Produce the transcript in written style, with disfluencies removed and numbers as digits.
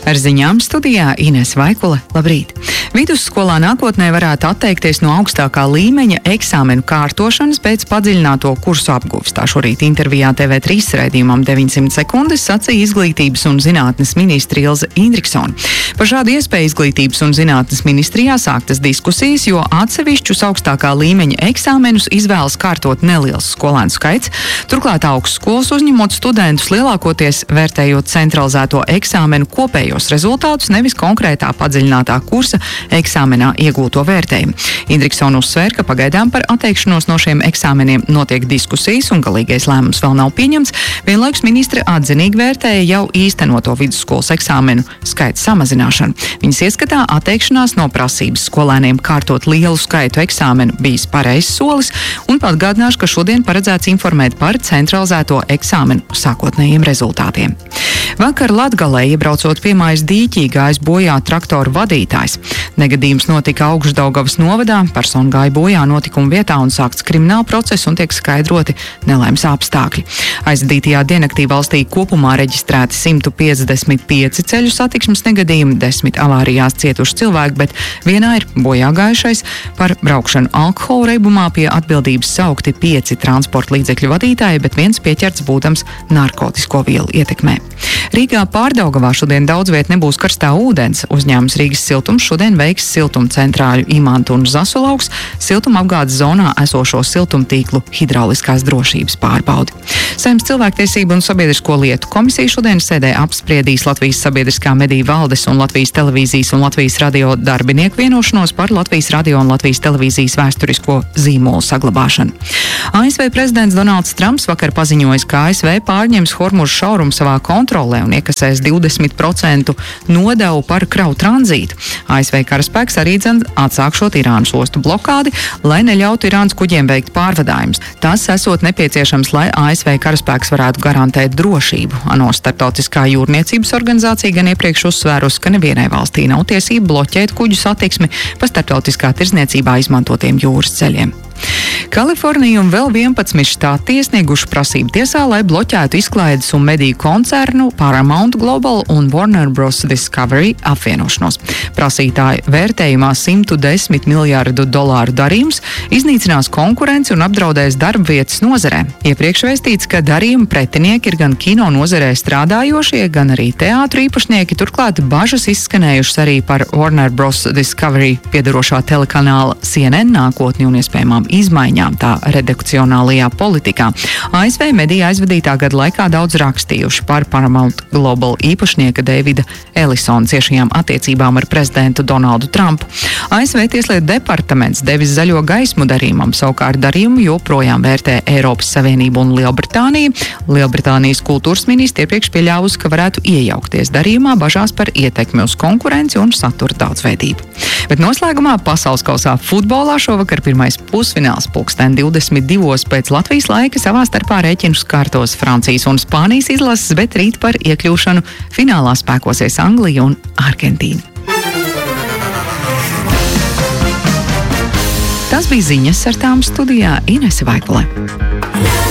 Ar ziņām studijā Ines Vaikule. Labrīt! Vidusskolā nākotnē varētu atteikties no augstākā līmeņa eksāmenu kārtošanas pēc padziļināto kursu apguves. Tā šorīt intervijā TV3 raidījumam 900 sekundes sacīja Izglītības un zinātnes ministre Ilze Indriksone. Par šādu iespēju Izglītības un zinātnes ministrijā sāktas diskusijas, jo atsevišķus augstākā līmeņa eksāmenus izvēlas kārtot neliels skolēnu skaits. Turklāt augstskolas uzņemot studentus lielākoties vērtējot centralizēto eksāmenu kopējos rezultātus, nevis konkrētā padziļinātā kursa eksāmenā iegūto vērtējumu. Indriksone uzsvēra, ka pagaidām par atteikšanos no šiem eksāmeniem notiek diskusijas un galīgais lēmums vēl nav pieņemts. Vienlaikus ministre atzinīgi vērtēja jau īstenoto vidusskolas eksāmenu skaita samazināšanu. Viņas ieskatā atteikšanās no prasības skolēniem kārtot lielu skaitu eksāmenu bijis pareizs solis, un atgādināšu, ka šodien paredzēts informēt par centralizēto eksāmenu sākotnējiem rezultātiem. Vakar Latgalē iebraucot piemājas dīķī gājis bojā traktoru vadītājs. Negadījums notika Augšdaugavas novadā, persona gāja bojā notikuma vietā un sākts krimināla process un tiek skaidroti nelaimes apstākļi. Aizvadītajā diennaktī valstī kopumā reģistrēti 155 ceļu satiksmes negadījumi, 10 avārijās cietuši cilvēki, bet vienā ir bojā gājušais. Par braukšanu alkohola reibumā pie atbildības saukti 5 transporta līdzekļu vadītāji, bet viens pieķerts būdams narkotisko vielu ietekmē. Rīgā Pārdaugavā šodien daudz viet nebūs karstā ūdens. Uzņēmums Rīgas siltums šodien veiks siltumcentrāļu Imantu un Zasulauks siltumapgādes zonā esošo siltumtīklu hidrauliskās drošības pārbaudi. Saeimas cilvēktiesību un sabiedrisko lietu komisija šodien sēdē apspriedīs Latvijas sabiedriskā mediju valdes un Latvijas televīzijas un Latvijas radio darbinieku vienošanos par Latvijas radio un Latvijas televīzijas vēsturisko zīmolu saglabāšanu. ASV prezidents Donalds Trumps vakar paziņojis, ka ASV pārņems Hormuza šaurumu savā kontrolē un iekasēs 20% nodevu par kravu tranzītu. ASV karaspēks arī atsākšot Irānas ostu blokādi, lai neļautu Irānas kuģiem veikt pārvadājumus. Tas esot nepieciešams, lai ASV karaspēks varētu garantēt drošību. ANO starptautiskā jūrniecības organizācija gan iepriekš uzsvērusi, ka nevienai valstī nav tiesība bloķēt kuģu satiksmi pa starptautiskā tirdzniecībā izmantotiem jūras ceļiem. Kalifornija un vēl 11 štāti iesnieguši prasību tiesā, lai bloķētu izklaides un mediju koncernu Paramount Global un Warner Bros. Discovery apvienošanos. Prasītāju vērtējumā $110 miljārdu darījums iznīcinās konkurenci un apdraudēs darba vietas nozarē. Iepriekš vēstīts, ka darījuma pretinieki ir gan kino nozarē strādājošie, gan arī teātru īpašnieki. Turklāt bažas izskanējušas arī par Warner Bros. Discovery piedarošā telekanāla CNN nākotni un iespējamām izmaiņām tā redakcionālajā politikā. ASV medija aizvadītā gada laikā daudz rakstījuši par Paramount Global īpašnieka Davida Ellisona ciešajām attiecībām ar prezidentu Donaldu Trumpu. ASV tieslietu departaments devis zaļo gaismu darījumam, savukārt darījumu joprojām vērtē Eiropas Savienība un Lielbritānija. Lielbritānijas kultūras ministre iepriekš pieļāvusi, ka varētu iejaukties darījumā, bažās par ietekmi uz konkurenci un satura daudzveidību. Bet noslēgumā pasaules kausā futbolā šovakar pirmais pusfināls 22:00 pēc Latvijas laika savā starpā rēķinus kārtos Francijas un Spānijas izlases, bet rīt par iekļūšanu finālā spēkosies Anglija un Argentīna. Tas bija ziņas, ar tām studijā Ines Vaikule.